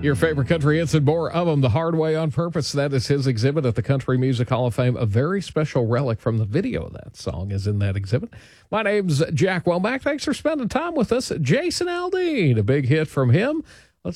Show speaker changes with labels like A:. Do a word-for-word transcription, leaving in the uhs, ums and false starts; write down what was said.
A: Your favorite country hits and more of them the hard way on purpose. That is his exhibit at the Country Music Hall of Fame. A very special relic from the video of that song is in that exhibit. My name's Jack Womack. Thanks for spending time with us. Jason Aldean, a big hit from him.